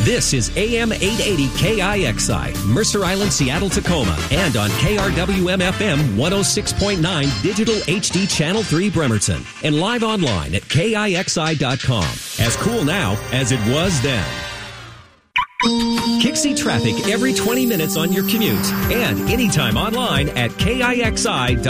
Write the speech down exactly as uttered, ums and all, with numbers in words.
This is A M eight eighty K I X I, Mercer Island, Seattle, Tacoma, and on K R W M F M one oh six point nine Digital H D Channel three Bremerton, and live online at K I X I dot com. As cool now as it was then. Kixie traffic every twenty minutes on your commute and anytime online at K I X I dot com.